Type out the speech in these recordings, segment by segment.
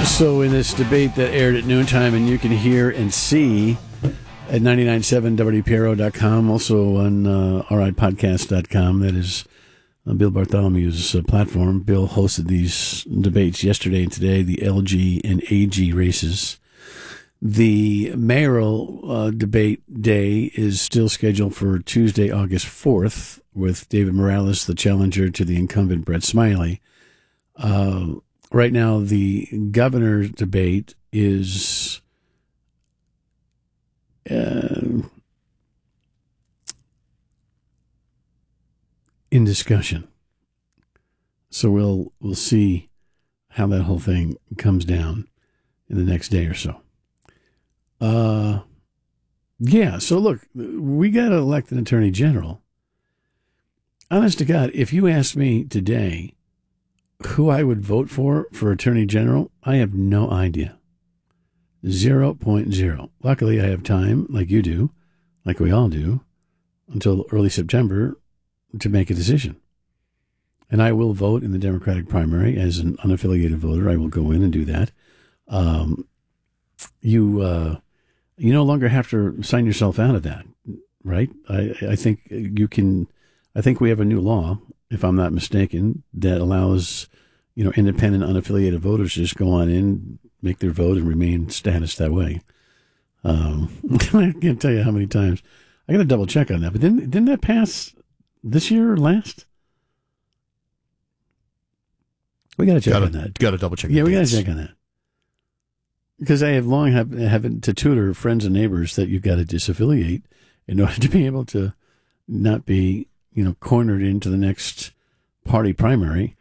So in this debate that aired at noontime, and you can hear and see at 997WPRO.com, also on RIPodcast.com, that is Bill Bartholomew's platform. Bill hosted these debates yesterday and today, the LG and AG races. The mayoral debate day is still scheduled for Tuesday, August 4th, with David Morales, the challenger to the incumbent Brett Smiley. Right now, the governor's debate is in discussion. So we'll see how that whole thing comes down in the next day or so. So look, we got to elect an attorney general. Honest to God, if you asked me today who I would vote for attorney general, I have no idea. 0.0. Luckily, I have time, like you do, like we all do, until early September to make a decision. And I will vote in the Democratic primary as an unaffiliated voter. I will go in and do that. You no longer have to sign yourself out of that, right? I think you can. I think we have a new law, if I'm not mistaken, that allows, independent, unaffiliated voters to just go on in, make their vote, and remain status that way. I can't tell you how many times. I got to double check on that. But didn't that pass this year or last? We got to check on that. Got to double check. Yeah, we got to check on that. Because I have long having to tutor friends and neighbors that you've got to disaffiliate in order to be able to not be, cornered into the next party primary,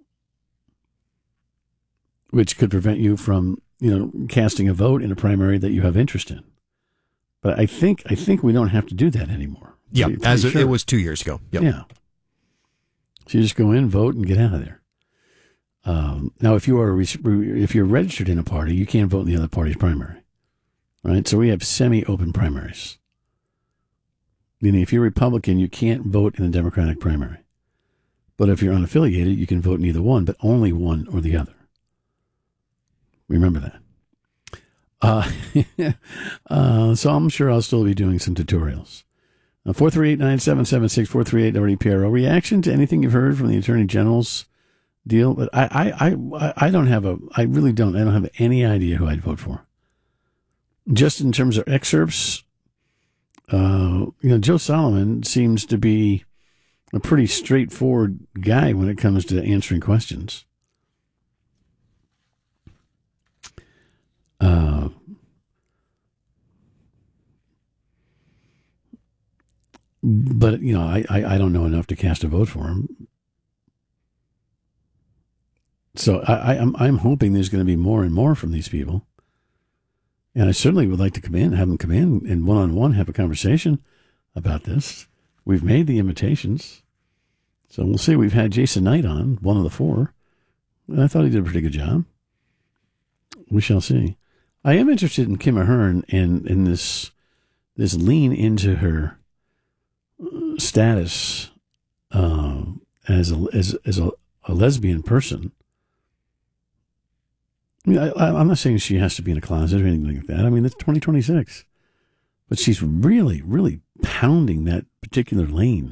which could prevent you from, casting a vote in a primary that you have interest in. But I think we don't have to do that anymore. Yeah, it was 2 years ago. Yep. Yeah. So you just go in, vote, and get out of there. Now, if you're registered in a party, you can't vote in the other party's primary, right? So we have semi-open primaries. Meaning, if you're Republican, you can't vote in the Democratic primary. But if you're unaffiliated, you can vote in either one, but only one or the other. Remember that. So I'm sure I'll still be doing some tutorials. 438-9776, 438-WPRO. Reaction to anything you've heard from the Attorney General's deal? But I really don't. I don't have any idea who I'd vote for. Just in terms of excerpts, Joe Solomon seems to be a pretty straightforward guy when it comes to answering questions. But I don't know enough to cast a vote for him. So I'm hoping there's going to be more and more from these people. And I certainly would like to have them come in and one-on-one have a conversation about this. We've made the invitations. So we'll see. We've had Jason Knight on, one of the four. And I thought he did a pretty good job. We shall see. I am interested in Kim Ahern and in this lean into her status as a lesbian person. I mean, I'm not saying she has to be in a closet or anything like that. I mean, it's 2026. But she's really, really pounding that particular lane.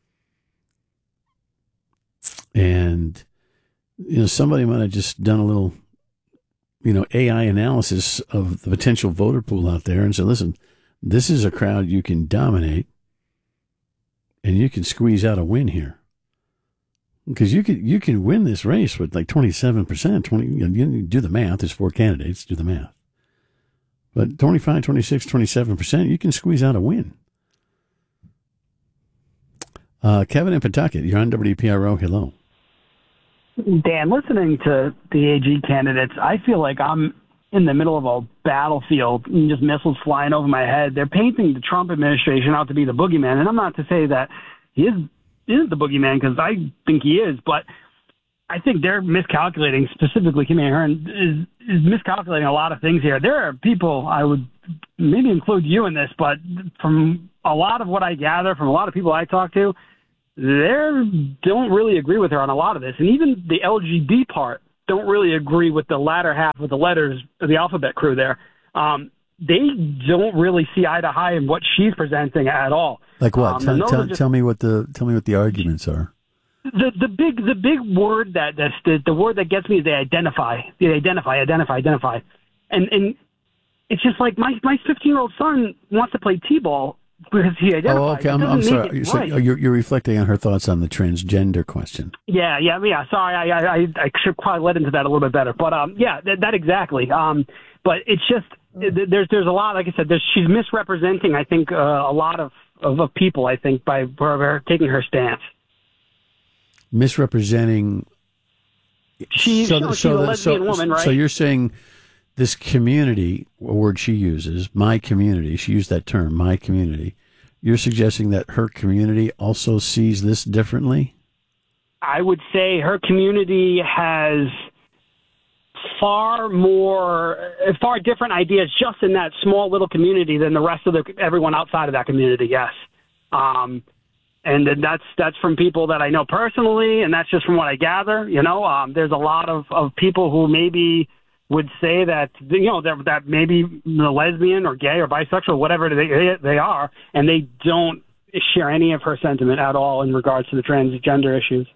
And, somebody might have just done a little, AI analysis of the potential voter pool out there and said, listen, this is a crowd you can dominate and you can squeeze out a win here. Because you can win this race with like 27%. You do the math. There's 4 candidates. Do the math. But 25, 26, 27%, you can squeeze out a win. Kevin in Pawtucket, you're on WPRO. Hello. Dan, listening to the AG candidates, I feel like I'm in the middle of a battlefield and just missiles flying over my head. They're painting the Trump administration out to be the boogeyman. And I'm not to say that he is the boogeyman, because I think he is, but I think they're miscalculating, specifically Kim Ahern is miscalculating a lot of things here. There are people, I would maybe include you in this, but from a lot of what I gather from a lot of people I talk to, they don't really agree with her on a lot of this. And even the LGB part don't really agree with the latter half of the letters of the alphabet crew there. They don't really see eye to eye in what she's presenting at all. Like what? Tell me what the arguments are. The big word that's the word that gets me is they identify, and it's just like my 15-year-old son wants to play t-ball because he identifies. Oh, okay. I'm sorry. So you're reflecting on her thoughts on the transgender question. Yeah. Sorry, I should probably let into that a little bit better, but that exactly. But it's just there's a lot. Like I said, she's misrepresenting. I think a lot of people. I think by her taking her stance. Misrepresenting. She's a lesbian woman, right? So you're saying this community, a word she uses, my community, she used that term, my community. You're suggesting that her community also sees this differently? I would say her community has far different ideas just in that small little community than the rest of everyone outside of that community, yes. And that's from people that I know personally, and that's just from what I gather. There's a lot of people who maybe would say that that maybe lesbian or gay or bisexual, whatever they are, and they don't share any of her sentiment at all in regards to the transgender issues.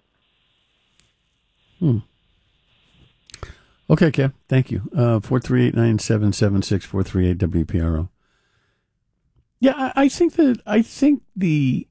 Okay, Kev. Thank you. 438-9776, 438-WPRO. Yeah, I think the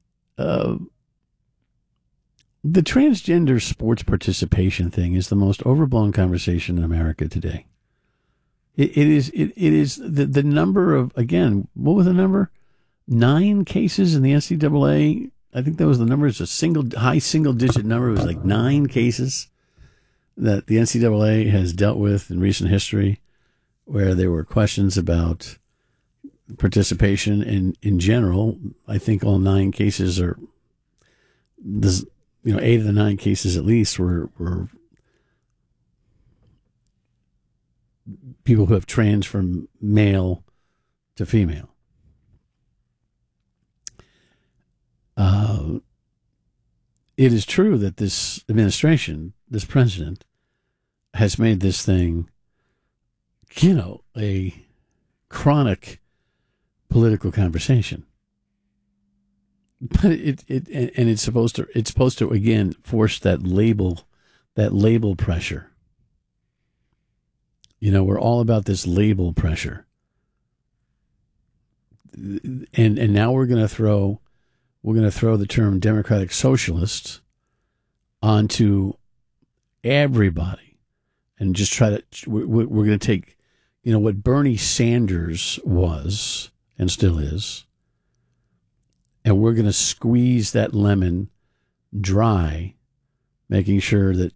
transgender sports participation thing is the most overblown conversation in America today. It is the number of, again, what was the number? 9 cases in the NCAA. I think that was the number. It's a high single digit number. It was like 9 cases that the NCAA has dealt with in recent history, where there were questions about participation. And in general, I think all 9 cases are, 8 of the 9 cases at least were people who have trans from male to female. It is true that this administration, this president, has made this thing, a chronic political conversation. But it's supposed to again force that label pressure. We're all about this label pressure. And now we're going to throw the term democratic socialist onto everybody and just try to, we're going to take, what Bernie Sanders was and still is, and we're going to squeeze that lemon dry, making sure that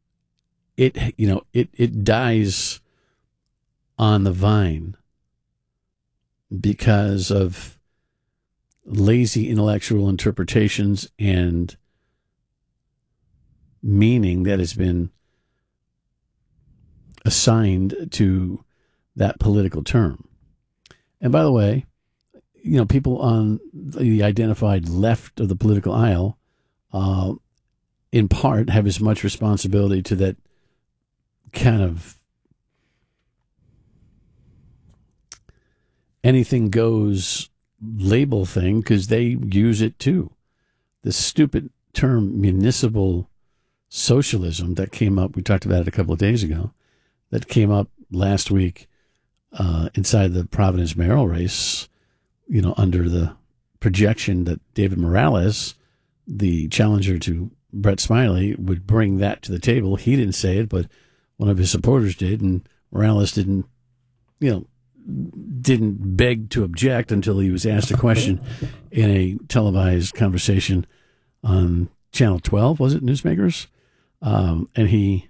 it dies on the vine because of lazy intellectual interpretations and meaning that has been assigned to that political term. And by the way, people on the identified left of the political aisle, in part, have as much responsibility to that kind of anything goes label thing, because they use it too. The stupid term municipal socialism that came up, we talked about it a couple of days ago, that came up last week inside the Providence mayoral race, under the projection that David Morales, the challenger to Brett Smiley, would bring that to the table. He didn't say it, but one of his supporters did, and Morales didn't beg to object until he was asked a question in a televised conversation on Channel 12, was it, Newsmakers? And he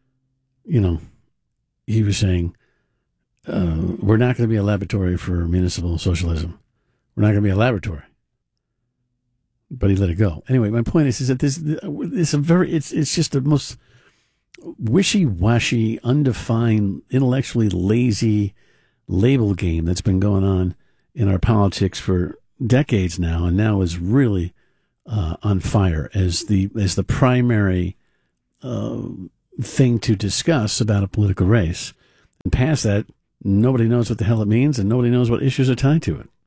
was saying, we're not going to be a laboratory for municipal socialism. We're not going to be a laboratory. But he let it go. Anyway, my point is that it's just the most wishy-washy, undefined, intellectually lazy label game that's been going on in our politics for decades now, and now is really on fire as the primary thing to discuss about a political race. And past that, nobody knows what the hell it means, and nobody knows what issues are tied to it.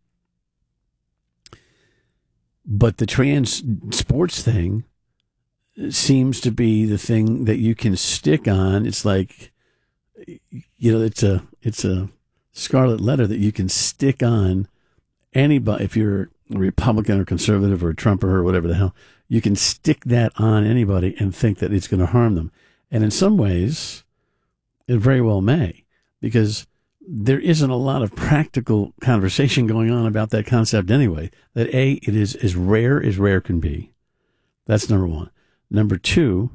But the trans sports thing seems to be the thing that you can stick on. It's like, it's a scarlet letter that you can stick on anybody. If you're a Republican or conservative or a Trumper or whatever the hell, you can stick that on anybody and think that it's going to harm them. And in some ways, it very well may, because there isn't a lot of practical conversation going on about that concept anyway. That it is as rare can be. That's number one. Number two,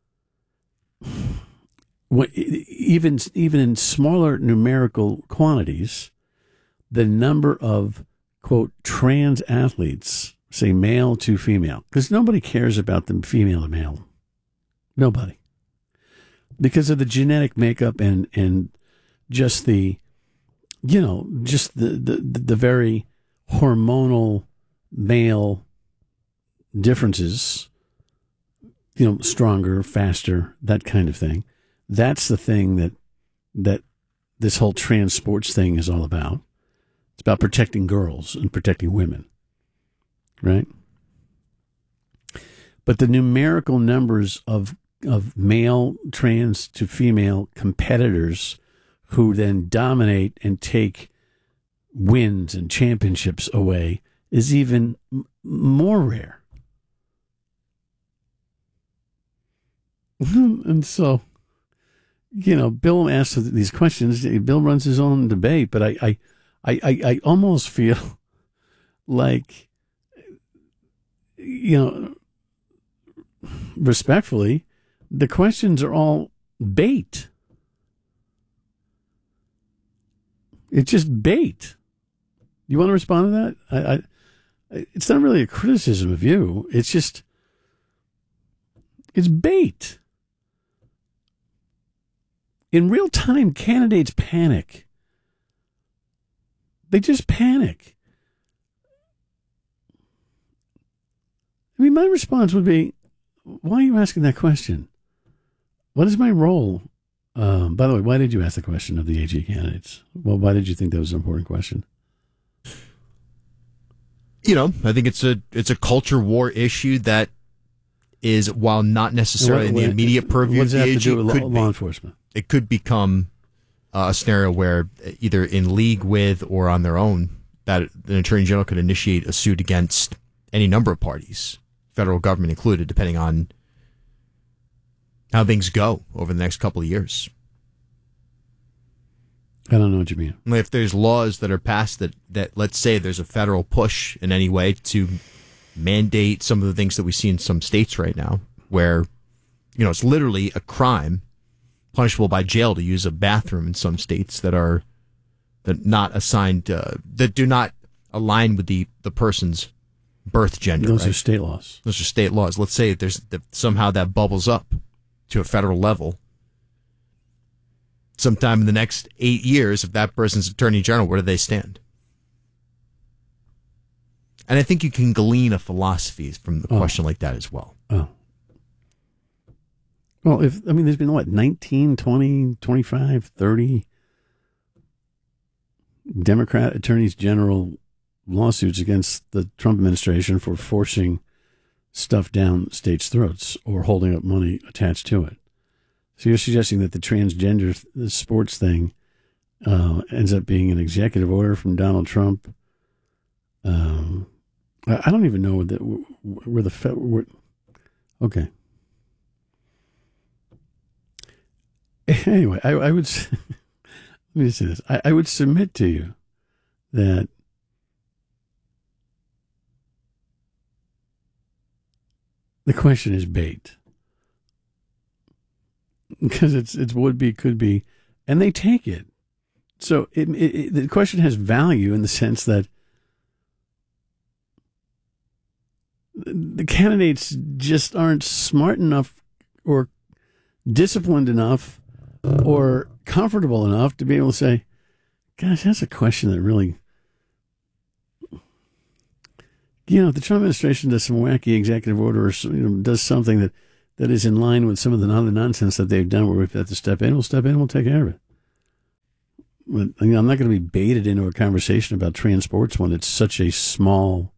even in smaller numerical quantities, the number of, quote, trans athletes, say male to female, because nobody cares about them female to male. Nobody. Because of the genetic makeup and just the, the very hormonal male differences, stronger, faster, that kind of thing. That's the thing that this whole trans sports thing is all about. It's about protecting girls and protecting women, right? But the numerical numbers of male trans to female competitors who then dominate and take wins and championships away is even more rare. And so, Bill asks these questions. Bill runs his own debate, but I almost feel like, respectfully, the questions are all bait. It's just bait. You want to respond to that? It's not really a criticism of you. It's bait. In real time, candidates panic. They just panic. I mean, my response would be, why are you asking that question? What is my role? By the way, why did you ask the question of the AG candidates? Well, why did you think that was an important question? I think it's a culture war issue that is, while not necessarily in the immediate purview of the AG, law enforcement. It could become a scenario where either in league with or on their own, that the Attorney General could initiate a suit against any number of parties, federal government included, depending on how things go over the next couple of years. I don't know what you mean. If there's laws that are passed that let's say there's a federal push in any way to mandate some of the things that we see in some states right now, where, it's literally a crime, punishable by jail, to use a bathroom in some states that not assigned, that do not align with the person's birth gender. Those are state laws. Those are state laws. Let's say somehow that bubbles up to a federal level. Sometime in the next 8 years, if that person's Attorney General, where do they stand? And I think you can glean a philosophy from a question like that as well. Oh. Well, there's been 19, 20, 25, 30 Democrat attorneys general lawsuits against the Trump administration for forcing stuff down states' throats or holding up money attached to it. So you're suggesting that the transgender sports thing ends up being an executive order from Donald Trump? I don't even know where okay. Anyway, I would let me say this. I would submit to you that the question is bait, because it's would be, could be, and they take it. So the question has value in the sense that the candidates just aren't smart enough or disciplined enough or comfortable enough to be able to say, gosh, that's a question that really, if the Trump administration does some wacky executive order or does something that is in line with some of the other nonsense that they've done where we've had to step in, we'll step in, we'll take care of it. But, I'm not going to be baited into a conversation about transports when it's such a small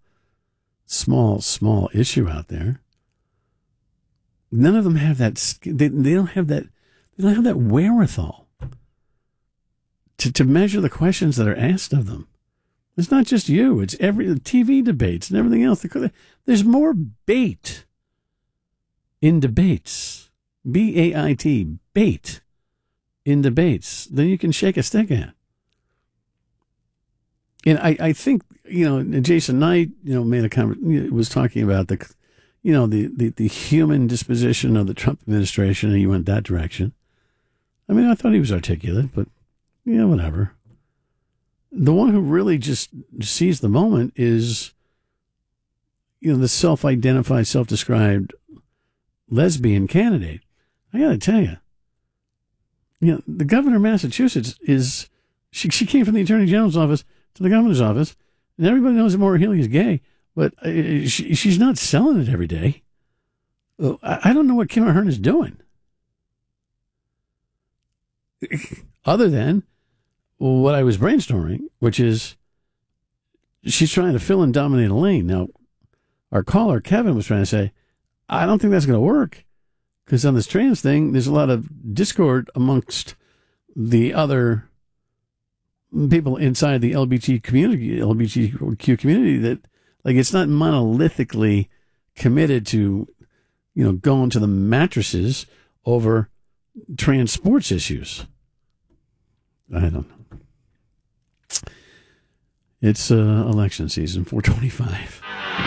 issue out there. None of them have that. They don't have that. They don't have that wherewithal to measure the questions that are asked of them. It's not just you. It's the TV debates and everything else. There's more bait in debates. B-A-I-T, bait in debates than you can shake a stick at. And I think, Jason Knight, made a comment, was talking about the human disposition of the Trump administration, and he went that direction. I mean, I thought he was articulate, but, whatever. The one who really just sees the moment is, the self-identified, self-described lesbian candidate. I got to tell you, the governor of Massachusetts she came from the attorney general's office to the governor's office, and everybody knows that Maura Healey is gay, but she's not selling it every day. I don't know what Kim Ahern is doing. Other than what I was brainstorming, which is she's trying to fill and dominate a lane. Now, our caller, Kevin, was trying to say, I don't think that's going to work, because on this trans thing, there's a lot of discord amongst the other people inside the LGBTQ community that, it's not monolithically committed to, going to the mattresses over trans sports issues. I don't know. It's election season, 425.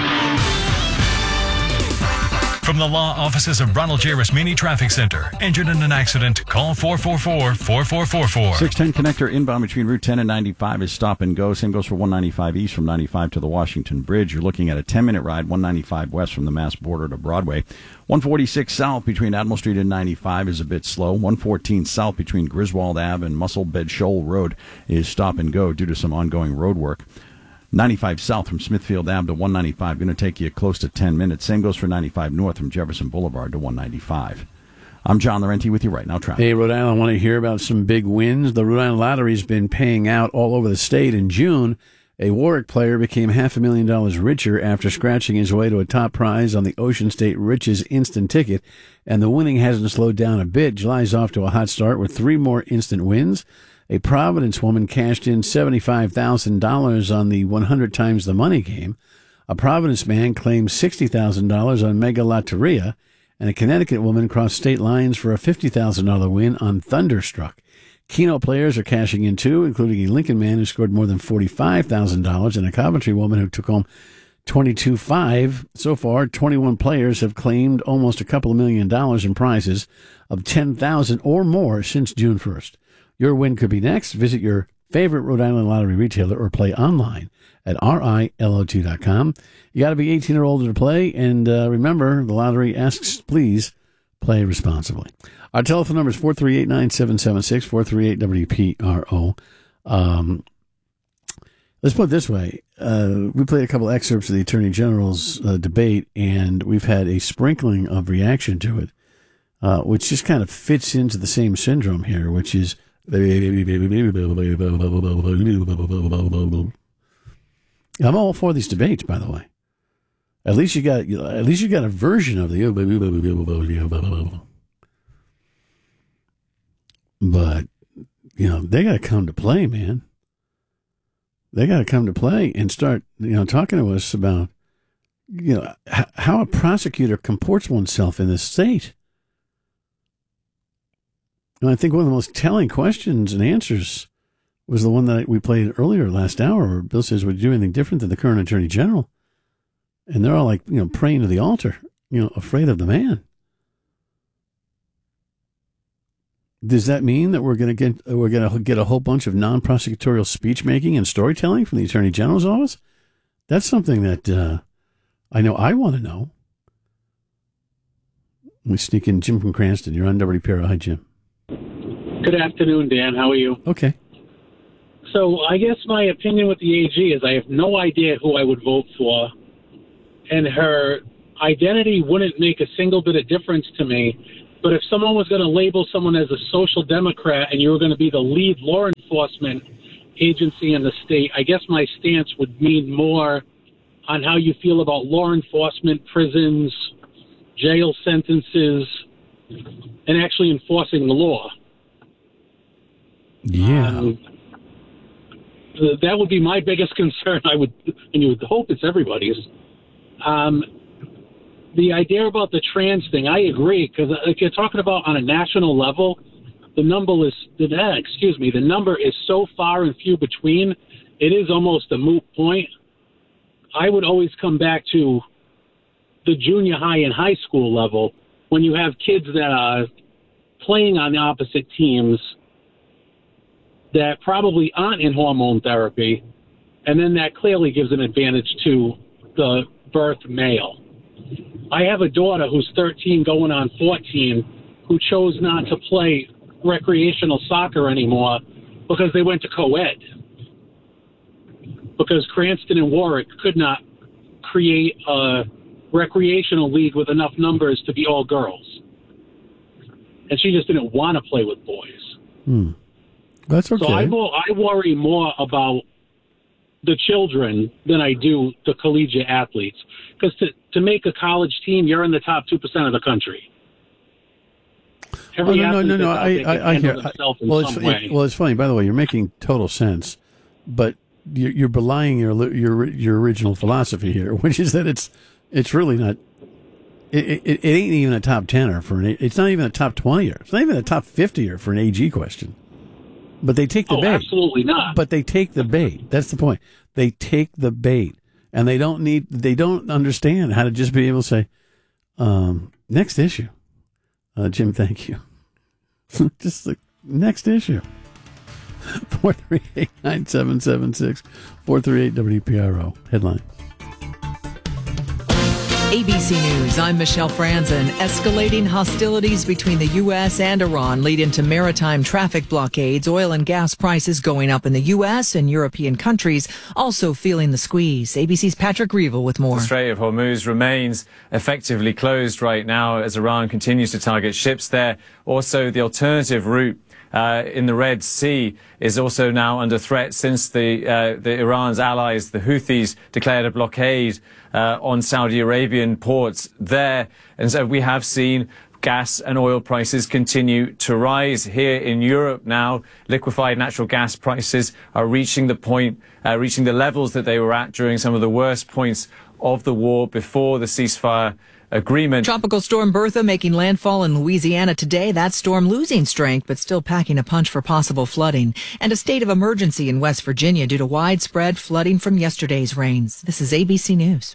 From the law offices of Ronald J. Rasmini Traffic Center. Injured in an accident? Call 444-4444. 610 connector inbound between Route 10 and 95 is stop and go. Same goes for 195 east from 95 to the Washington Bridge. You're looking at a 10-minute ride, 195 west from the Mass border to Broadway. 146 south between Admiral Street and 95 is a bit slow. 114 south between Griswold Ave and Musselbed Shoal Road is stop and go due to some ongoing road work. 95 south from Smithfield Ave to 195, going to take you close to 10 minutes. Same goes for 95 north from Jefferson Boulevard to 195. I'm John Laurenti with you right now, traffic. Hey, Rhode Island, I want to hear about some big wins. The Rhode Island Lottery's been paying out all over the state. In June, a Warwick player became $500,000 richer after scratching his way to a top prize on the Ocean State Riches instant ticket, and the winning hasn't slowed down a bit. July's off to a hot start with 3 more instant wins. A Providence woman cashed in $75,000 on the 100 times the money game. A Providence man claimed $60,000 on Mega Lotteria, and a Connecticut woman crossed state lines for a $50,000 win on Thunderstruck. Keno players are cashing in too, including a Lincoln man who scored more than $45,000 and a Coventry woman who took home $22,500. So far, 21 players have claimed almost a couple of $1 million in prizes of $10,000 or more since June 1st. Your win could be next. Visit your favorite Rhode Island Lottery retailer or play online at RILO2.com. You got to be 18 or older to play. And remember, the lottery asks, please play responsibly. Our telephone number is 438-9776, 438-WPRO. Let's put it this way. We played a couple excerpts of the Attorney General's debate, and we've had a sprinkling of reaction to it, which just kind of fits into the same syndrome here, which is I'm all for these debates, by the way. At least you got a version of the but they got to come to play, man. They got to come to play and start talking to us about how a prosecutor comports oneself in this state. And I think one of the most telling questions and answers was the one that we played earlier last hour, where Bill says, would you do anything different than the current Attorney General? And they're all like, praying to the altar, afraid of the man. Does that mean that we're going to get a whole bunch of non-prosecutorial speech making and storytelling from the Attorney General's office? That's something that I know I want to know. We sneak in Jim from Cranston. You're on WPRO. Hi, Jim. Good afternoon, Dan. How are you? Okay. So I guess my opinion with the AG is I have no idea who I would vote for. And her identity wouldn't make a single bit of difference to me. But if someone was going to label someone as a social democrat and you were going to be the lead law enforcement agency in the state, I guess my stance would mean more on how you feel about law enforcement, prisons, jail sentences, and actually enforcing the law. Yeah. That would be my biggest concern. And you would hope it's everybody's. The idea about the trans thing, I agree, because if you're talking about on a national level, the number is so far and few between, it is almost a moot point. I would always come back to the junior high and high school level when you have kids that are playing on the opposite teams that probably aren't in hormone therapy, and then that clearly gives an advantage to the birth male. I have a daughter who's 13 going on 14 who chose not to play recreational soccer anymore because they went to co-ed. Because Cranston and Warwick could not create a recreational league with enough numbers to be all girls. And she just didn't want to play with boys. That's okay. So I worry more about the children than I do the collegiate athletes. Because to make a college team, you're in the top 2% of the country. Every athlete no. I hear. Way. Well, it's funny. By the way, you're making total sense, but you're belying your original philosophy here, which is that it's really not. It ain't even a top 10er for an. It's not even a top 20er. It's not even a top 50er for an AG question. But they take the bait. Absolutely not. But they take the bait. That's the point. They take the bait, and they don't understand how to just be able to say, next issue. Jim, thank you. Just the next issue. 438-9776, 438-WPRO. Headline. ABC News, I'm Michelle Franzen. Escalating hostilities between the U.S. and Iran lead into maritime traffic blockades, oil and gas prices going up in the U.S. and European countries also feeling the squeeze. ABC's Patrick Reevell with more. The Strait of Hormuz remains effectively closed right now as Iran continues to target ships there. Also, the alternative route in the Red Sea is also now under threat since the Iran's allies, the Houthis, declared a blockade on Saudi Arabian ports there. And so we have seen gas and oil prices continue to rise here in Europe now. Liquefied natural gas prices are reaching the levels that they were at during some of the worst points of the war before the ceasefire agreement. Tropical storm Bertha making landfall in Louisiana today. That storm losing strength, but still packing a punch for possible flooding. And a state of emergency in West Virginia due to widespread flooding from yesterday's rains. This is ABC News.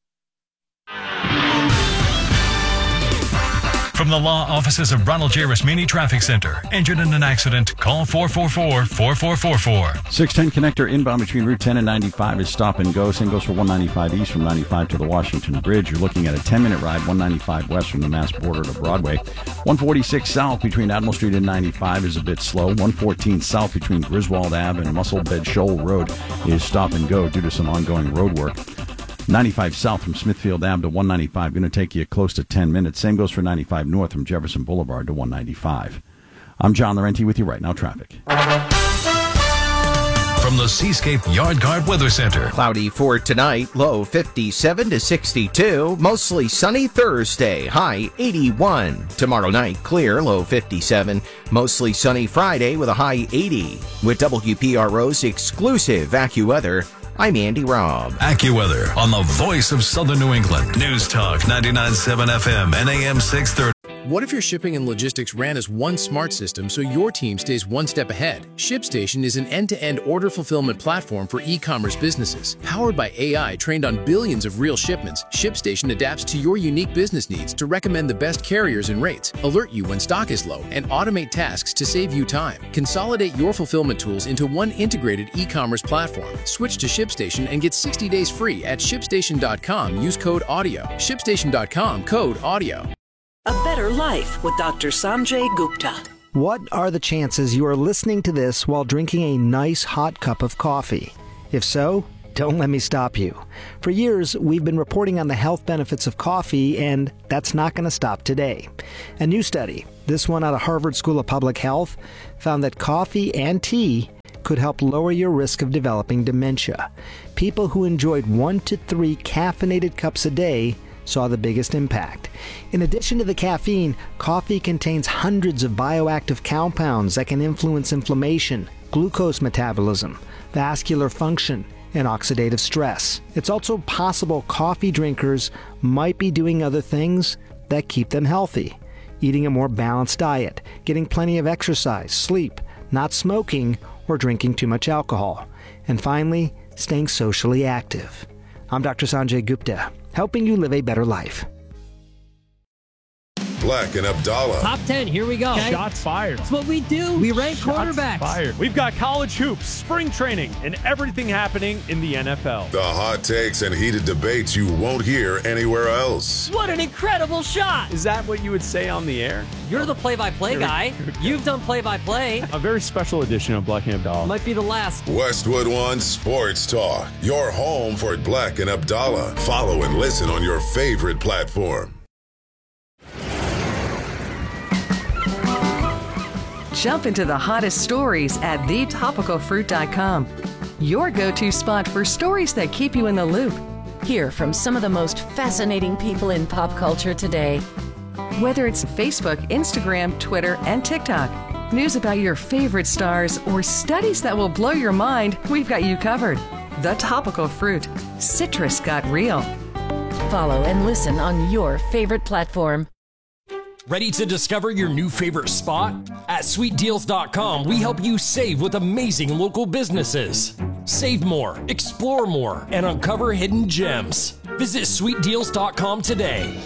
From the law offices of Ronald J. Rasmini Traffic Center. Injured in an accident? Call 444-4444. 610 connector inbound between Route 10 and 95 is stop and go. Same goes for 195 east from 95 to the Washington Bridge. You're looking at a 10-minute ride, 195 west from the Mass border to Broadway. 146 south between Admiral Street and 95 is a bit slow. 114 south between Griswold Ave and Musselbed Shoal Road is stop and go due to some ongoing road work. 95 south from Smithfield Ave to 195, going to take you close to 10 minutes. Same goes for 95 north from Jefferson Boulevard to 195. I'm John Laurenti with you right now, traffic. From the Seascape Yard Guard Weather Center. Cloudy for tonight, low 57 to 62. Mostly sunny Thursday, high 81. Tomorrow night, clear, low 57. Mostly sunny Friday with a high 80. With WPRO's exclusive AccuWeather, I'm Andy Robb. AccuWeather on the voice of Southern New England. News Talk 99.7 FM and AM 630. What if your shipping and logistics ran as one smart system so your team stays one step ahead? ShipStation is an end-to-end order fulfillment platform for e-commerce businesses. Powered by AI trained on billions of real shipments, ShipStation adapts to your unique business needs to recommend the best carriers and rates, alert you when stock is low, and automate tasks to save you time. Consolidate your fulfillment tools into one integrated e-commerce platform. Switch to ShipStation and get 60 days free at ShipStation.com. Use code AUDIO. ShipStation.com, code AUDIO. A Better Life with Dr. Sanjay Gupta. What are the chances you are listening to this while drinking a nice hot cup of coffee? If so, don't let me stop you. For years, we've been reporting on the health benefits of coffee, and that's not going to stop today. A new study, this one out of Harvard School of Public Health, found that coffee and tea could help lower your risk of developing dementia. People who enjoyed 1 to 3 caffeinated cups a day saw the biggest impact. In addition to the caffeine, coffee contains hundreds of bioactive compounds that can influence inflammation, glucose metabolism, vascular function, and oxidative stress. It's also possible coffee drinkers might be doing other things that keep them healthy. Eating a more balanced diet, getting plenty of exercise, sleep, not smoking, or drinking too much alcohol. And finally, staying socially active. I'm Dr. Sanjay Gupta, helping you live a better life. Black and Abdallah. Top 10, here we go. Okay. Shots fired. That's what we do. We rank quarterbacks. Fired. We've got college hoops, spring training, and everything happening in the NFL. The hot takes and heated debates you won't hear anywhere else. What an incredible shot. Is that what you would say on the air? You're the play-by-play guy. You've done play-by-play. A very special edition of Black and Abdallah. Might be the last. Westwood One Sports Talk. Your home for Black and Abdallah. Follow and listen on your favorite platform. Jump into the hottest stories at thetopicalfruit.com. Your go-to spot for stories that keep you in the loop. Hear from some of the most fascinating people in pop culture today. Whether it's Facebook, Instagram, Twitter, and TikTok, news about your favorite stars, or studies that will blow your mind, we've got you covered. The Topical Fruit. Citrus got real. Follow and listen on your favorite platform. Ready to discover your new favorite spot? At sweetdeals.com, we help you save with amazing local businesses. Save more, explore more, and uncover hidden gems. Visit sweetdeals.com today.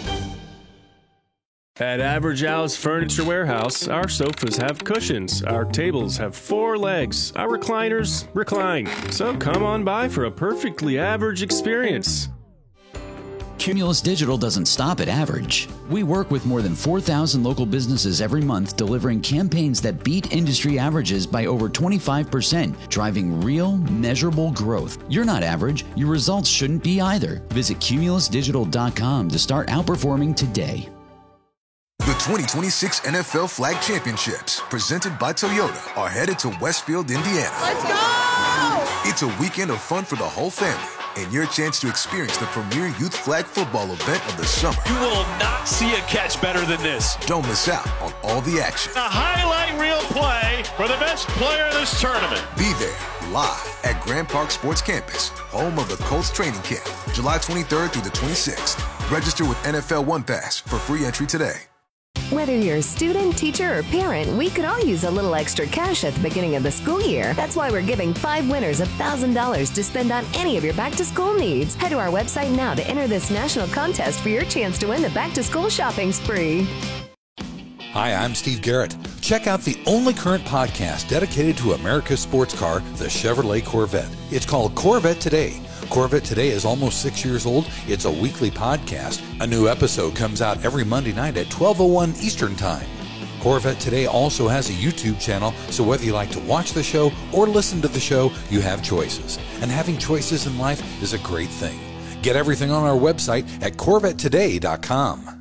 At Average Al's Furniture Warehouse, our sofas have cushions, our tables have 4 legs, our recliners recline. So come on by for a perfectly average experience. Cumulus Digital doesn't stop at average. We work with more than 4,000 local businesses every month, delivering campaigns that beat industry averages by over 25%, driving real, measurable growth. You're not average. Your results shouldn't be either. Visit cumulusdigital.com to start outperforming today. The 2026 NFL Flag Championships, presented by Toyota, are headed to Westfield, Indiana. Let's go! It's a weekend of fun for the whole family, and your chance to experience the premier youth flag football event of the summer. You will not see a catch better than this. Don't miss out on all the action. A highlight reel play for the best player in this tournament. Be there live at Grand Park Sports Campus, home of the Colts training camp, July 23rd through the 26th. Register with NFL One Pass for free entry today. Whether you're a student, teacher, or parent, we could all use a little extra cash at the beginning of the school year. That's why we're giving 5 winners $1,000 to spend on any of your back-to-school needs. Head to our website now to enter this national contest for your chance to win the back-to-school shopping spree. Hi, I'm Steve Garrett. Check out the only current podcast dedicated to America's sports car, the Chevrolet Corvette. It's called Corvette Today. Corvette Today is almost 6 years old. It's a weekly podcast. A new episode comes out every Monday night at 12:01 Eastern Time. Corvette Today also has a YouTube channel, so whether you like to watch the show or listen to the show, you have choices. And having choices in life is a great thing. Get everything on our website at CorvetteToday.com.